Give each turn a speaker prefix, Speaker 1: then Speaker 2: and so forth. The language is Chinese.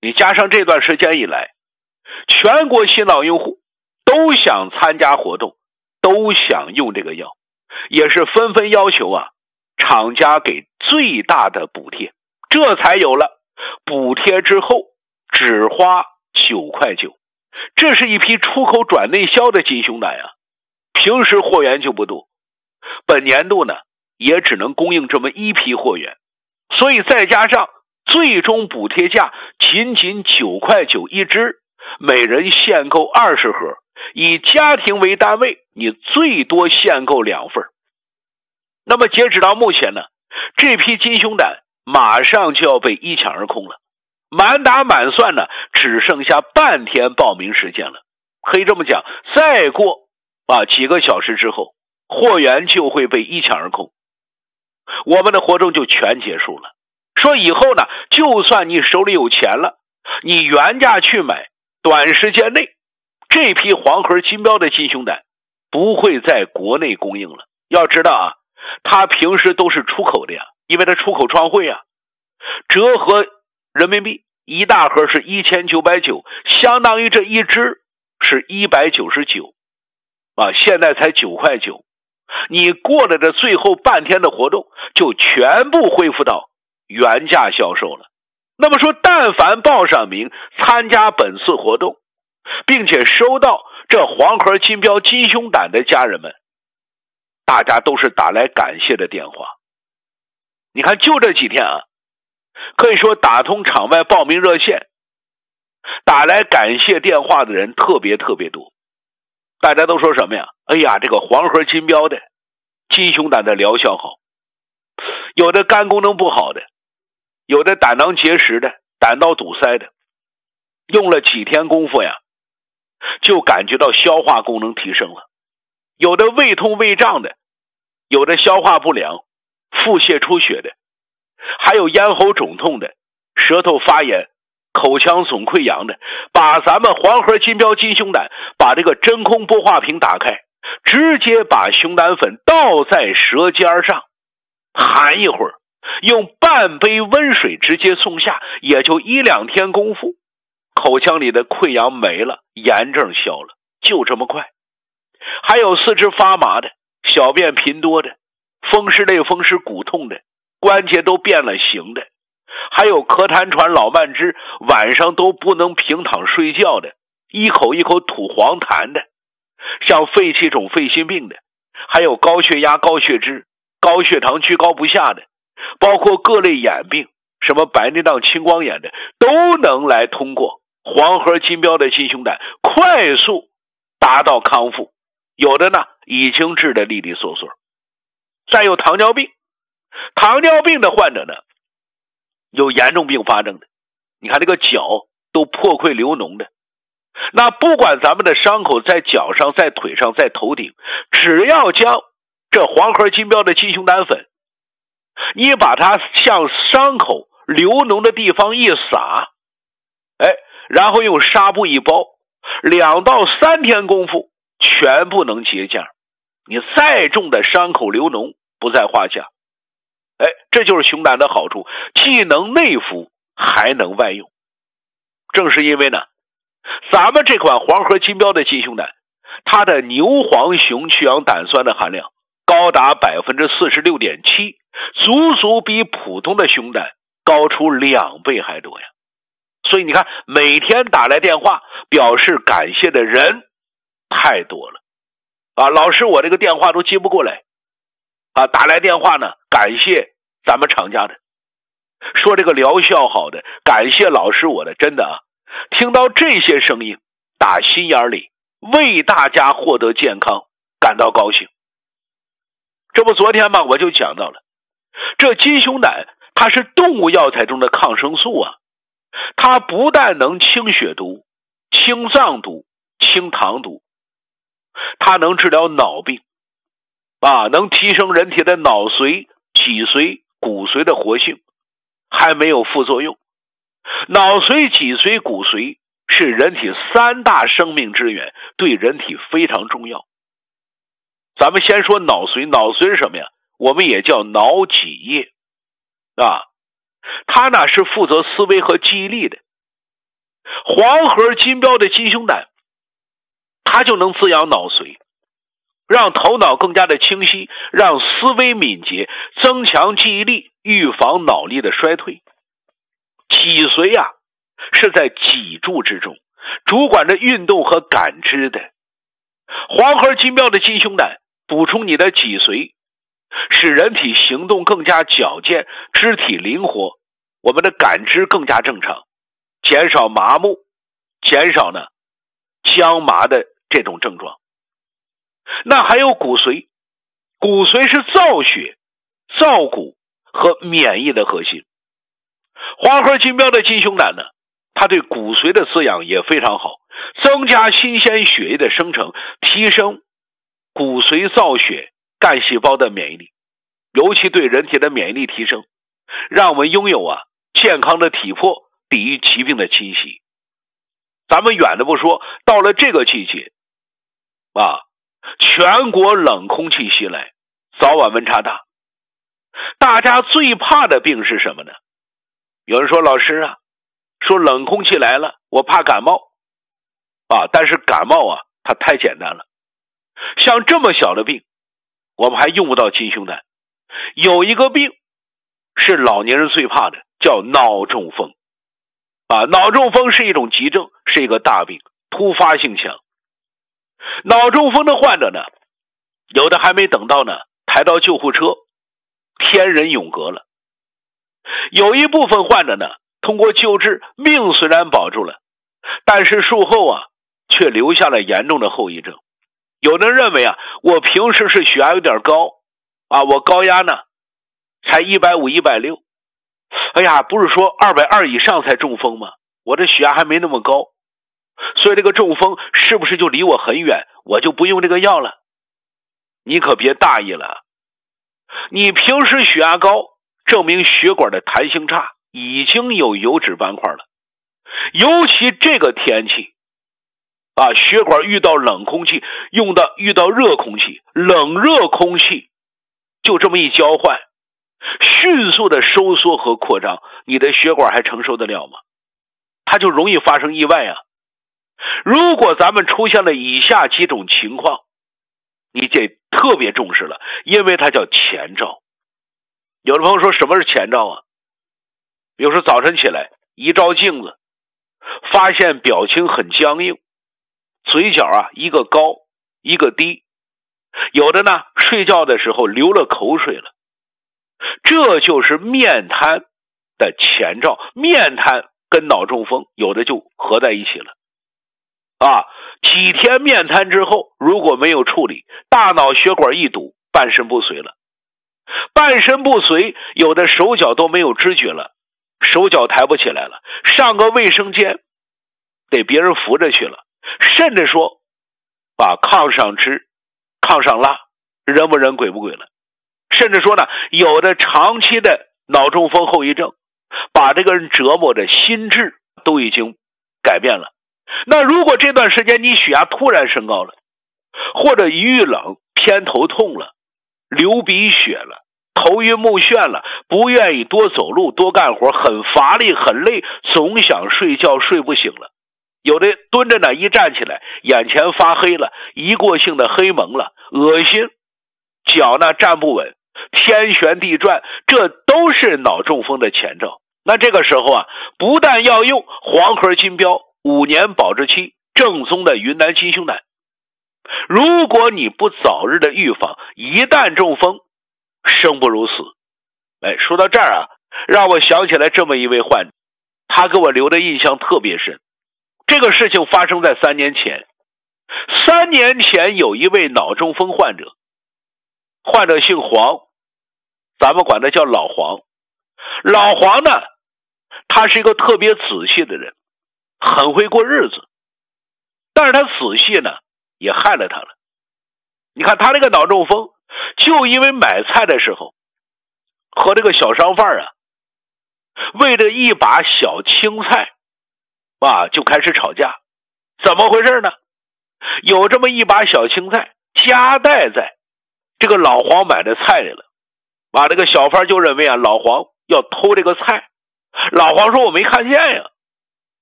Speaker 1: 你加上这段时间以来，全国心脑用户都想参加活动，都想用这个药，也是纷纷要求厂家给最大的补贴，这才有了补贴之后只花9块9。这是一批出口转内销的金胸胆平时货源就不多，本年度呢也只能供应这么一批货源，所以再加上最终补贴价仅仅9块9一支，每人限购20盒，以家庭为单位，你最多限购2份。那么截止到目前呢，这批金胸胆马上就要被一抢而空了，满打满算呢只剩下半天报名时间了。可以这么讲，再过几个小时之后，货源就会被一抢而空，我们的活动就全结束了。说以后呢，就算你手里有钱了，你原价去买，短时间内这批黄盒金标的金胸胆不会在国内供应了。要知道它平时都是出口的因为它出口创汇折合人民币一大盒是1990，相当于这一支是199现在才9块9。你过了这最后半天的活动，就全部恢复到原价销售了。那么说，但凡报上名参加本次活动，并且收到这黄盒金标金胸胆的家人们，大家都是打来感谢的电话。你看就这几天可以说打通场外报名热线，打来感谢电话的人特别多。大家都说什么呀？哎呀，这个黄盒金标的金胸胆的疗效好，有的肝功能不好的，有的胆囊结石的，胆道堵塞的，用了几天功夫就感觉到消化功能提升了，有的胃痛胃胀的，有的消化不良腹泻出血的，还有咽喉肿痛的，舌头发炎，口腔总溃疡的。把咱们黄盒金标金胸胆把这个真空玻化瓶打开，直接把熊胆粉倒在舌尖上，含一会儿，用半杯温水直接送下，也就1-2天功夫，口腔里的溃疡没了，炎症消了，就这么快。还有四肢发麻的，小便频多的，风湿类风湿骨痛的，关节都变了形的，还有咳痰喘老慢支，晚上都不能平躺睡觉的，一口一口吐黄痰的，像肺气肿肺心病的，还有高血压高血脂高血糖居高不下的，包括各类眼病，什么白内障青光眼的，都能来通过黄盒金标的金胸胆快速达到康复，有的呢已经治得利利索索。再有糖尿病的患者呢，有严重并发症的，你看这个脚都破溃流脓的，那不管咱们的伤口在脚上在腿上在头顶，只要将这黄盒金标的金胸胆粉，你把它向伤口流脓的地方一撒，然后用纱布一包，2到3天功夫全部能结痂，你再重的伤口流脓不在话下。这就是熊胆的好处，既能内服还能外用。正是因为呢，咱们这款黄盒金标的金胸胆，它的牛黄熊去氧胆酸的含量高达 46.7%， 足比普通的熊胆高出2倍还多呀。所以你看，每天打来电话表示感谢的人太多了老师我这个电话都接不过来打来电话呢，感谢咱们厂家的，说这个疗效好的，感谢老师我的，真的听到这些声音，打心眼里为大家获得健康感到高兴。这不昨天嘛，我就讲到了，这金胸胆它是动物药材中的抗生素它不但能清血毒、清脏毒、清糖毒，它能治疗脑病能提升人体的脑髓、脊髓、骨髓的活性，还没有副作用。脑髓、脊髓、骨髓是人体3大生命之源，对人体非常重要。咱们先说脑髓，脑髓是什么呀？我们也叫脑脊液它呢是负责思维和记忆力的， 黄核金标的金熊胆，它就能滋养脑髓，让头脑更加的清晰，让思维敏捷，增强记忆力，预防脑力的衰退。脊髓啊，是在脊柱之中，主管着运动和感知的。黄核金标的金熊胆补充你的脊髓，使人体行动更加矫健，肢体灵活，我们的感知更加正常，减少麻木，减少呢僵麻的这种症状。那还有骨髓，骨髓是造血、造骨和免疫的核心。黄核金标的金熊胆呢，它对骨髓的滋养也非常好，增加新鲜血液的生成，提升骨髓造血干细胞的免疫力，尤其对人体的免疫力提升，让我们拥有健康的体魄，抵御疾病的侵袭。咱们远的不说，到了这个季节全国冷空气袭来，早晚温差大，大家最怕的病是什么呢？有人说，老师啊，说冷空气来了，我怕感冒但是感冒它太简单了，像这么小的病我们还用不到金熊胆。有一个病是老年人最怕的，叫脑中风脑中风是一种急症，是一个大病，突发性强。脑中风的患者呢，有的还没等到呢抬到救护车，天人永隔了。有一部分患者呢，通过救治，命虽然保住了，但是术后却留下了严重的后遗症。有人认为我平时是血压有点高我高压呢才150、160，哎呀，不是说220以上才中风吗？我这血压还没那么高，所以这个中风是不是就离我很远，我就不用这个药了？你可别大意了，你平时血压高，证明血管的弹性差，已经有油脂斑块了。尤其这个天气血管遇到冷空气，遇到热空气，冷热空气就这么一交换，迅速的收缩和扩张，你的血管还承受得了吗？它就容易发生意外如果咱们出现了以下几种情况，你得特别重视了，因为它叫前兆。有的朋友说，什么是前兆比如说早晨起来一照镜子，发现表情很僵硬，嘴角一个高一个低，有的呢睡觉的时候流了口水了，这就是面瘫的前兆。面瘫跟脑中风有的就合在一起了几天面瘫之后，如果没有处理，大脑血管一堵，半身不遂了。半身不遂，有的手脚都没有知觉了，手脚抬不起来了，上个卫生间得别人扶着去了，甚至说把炕上吃炕上拉，人不人鬼不鬼了。甚至说呢，有的长期的脑中风后遗症，把这个人折磨的心智都已经改变了。那如果这段时间你血压突然升高了，或者一遇冷偏头痛了，流鼻血了，头晕目眩了，不愿意多走路多干活，很乏力很累，总想睡觉睡不醒了，有的蹲着呢，一站起来眼前发黑了，一过性的黑蒙了，恶心，脚呢站不稳，天旋地转，这都是脑中风的前兆。那这个时候不但要用黄核金标5年保质期正宗的云南金熊胆，如果你不早日的预防，一旦中风，生不如死。说到这儿让我想起来这么一位患者，他给我留的印象特别深。这个事情发生在3年前。3年前有一位脑中风患者，患者姓黄，咱们管他叫老黄。老黄呢，他是一个特别仔细的人，很会过日子，但是他仔细呢也害了他了。你看他这个脑中风，就因为买菜的时候和这个小商贩为了一把小青菜就开始吵架。怎么回事呢？有这么一把小青菜夹带在这个老黄买的菜里了，这个小贩就认为老黄要偷这个菜。老黄说，我没看见呀。